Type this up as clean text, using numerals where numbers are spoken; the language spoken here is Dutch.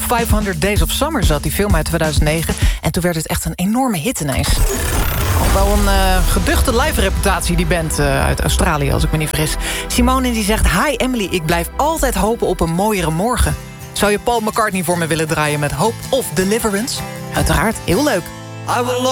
500 Days of Summer zat, die film uit 2009. En toen werd het echt een enorme hit ineens. Ook wel een geduchte live-reputatie, die band uit Australië, als ik me niet vergis. Simone die zegt: Hi Emily, ik blijf altijd hopen op een mooiere morgen. Zou je Paul McCartney voor me willen draaien met Hope of Deliverance? Uiteraard, heel leuk.